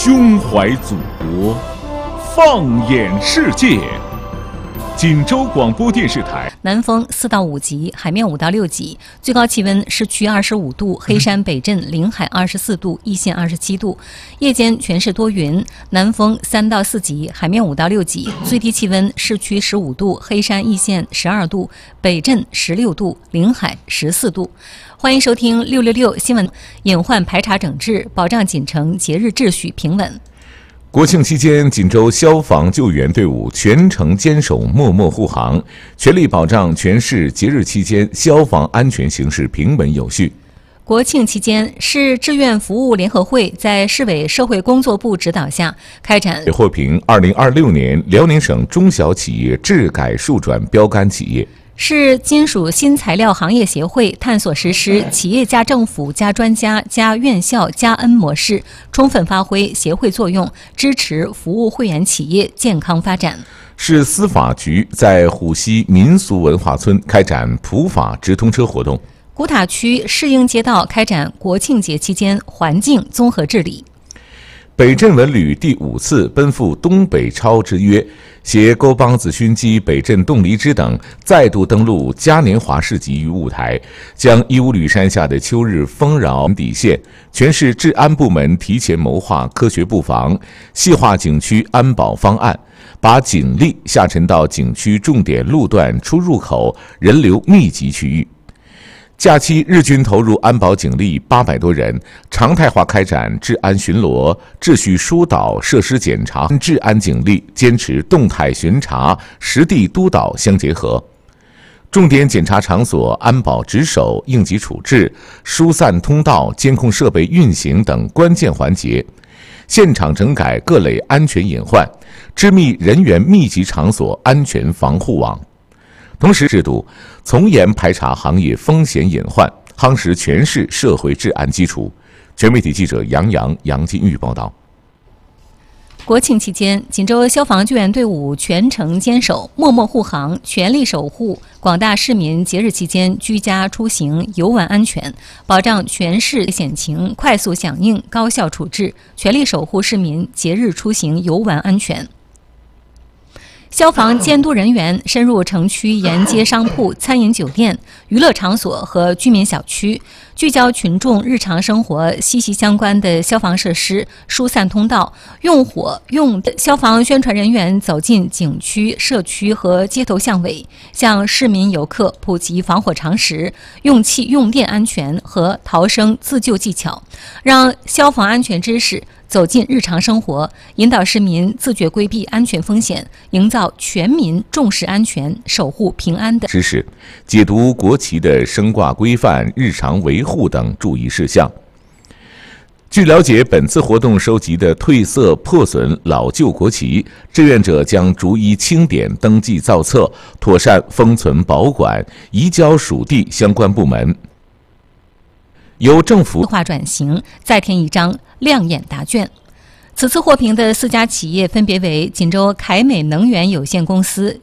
胸怀祖国，放眼世界。锦州广播电视台。 南风4到5级，海面5到6级，最高气温市区25度，黑山北镇临海24度，易县27度。夜间全市多云，南风3到4级，海面5到6级，最低气温市区15度，黑山易县12度，北镇16度，临海14度。欢迎收听666新闻，隐患排查整治，保障锦城节日秩序平稳。 国庆期间，锦州消防救援队伍全程坚守默默护航，全力保障全市节日期间消防安全形势平稳有序。 国庆期间，市志愿服务联合会在市委社会工作部指导下开展获评2026年辽宁省中小企业质改数转标杆企业。 市金属新材料行业协会探索实施企业加政府加专家加院校加恩模式，充分发挥协会作用，支持服务会员企业健康发展。 市司法局在虎溪民俗文化村开展普法直通车活动。 古塔区市应街道开展国庆节期间环境综合治理。 北镇文旅第5次奔赴东北超之约，携沟帮子熏鸡、北镇冻梨汁等再度登陆嘉年华市集于舞台，将义乌吕山下的秋日丰饶底线。全市治安部门提前谋划科学布防，细化景区安保方案，把警力下沉到景区重点路段出入口、人流密集区域。假期日均投入安保警力800多人，常态化开展治安巡逻、秩序疏导、设施检查。治安警力坚持动态巡查、实地督导相结合，重点检查场所安保值守、应急处置、疏散通道、监控设备运行等关键环节，现场整改各类安全隐患，织密人员密集场所安全防护网。同时制度从严排查行业风险隐患，夯实全市社会治安基础。全媒体记者杨金玉报道。 国庆期间，锦州消防救援队伍全程坚守，默默护航，全力守护广大市民节日期间居家出行游玩安全，保障全市险情快速响应、高效处置，全力守护市民节日出行游玩安全。消防监督人员深入城区沿街商铺、餐饮酒店、娱乐场所和居民小区，聚焦群众日常生活息息相关的消防设施、疏散通道，用火用消防宣传人员走进景区、社区和街头巷尾，向市民游客普及防火常识、用气用电安全和逃生自救技巧，让消防安全知识走进日常生活，引导市民自觉规避安全风险，营造全民重视安全、守护平安的知识，解读国旗的升挂规范、日常维护等注意事项。据了解，本次活动收集的褪色、破损、老旧国旗，志愿者将逐一清点、登记造册，妥善封存保管，移交属地相关部门。由政府化转型，再添一张亮眼答卷。此次获评的4家企业分别为锦州凯美能源有限公司、